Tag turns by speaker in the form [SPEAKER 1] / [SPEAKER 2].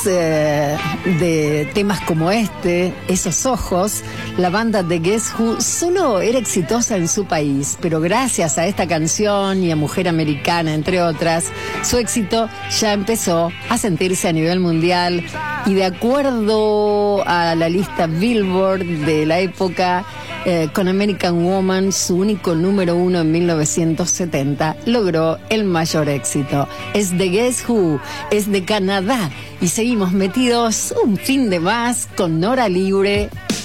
[SPEAKER 1] de temas como este, Esos ojos, la banda de Guess Who solo era exitosa en su país, pero gracias a esta canción y a Mujer Americana, entre otras, su éxito ya empezó a sentirse a nivel mundial y de acuerdo a la lista Billboard de la época, con American Woman, su único número 1 en 1970, logró el mayor éxito. Es de Guess Who, es de Canadá y seguimos metidos un fin de más con Nora Libre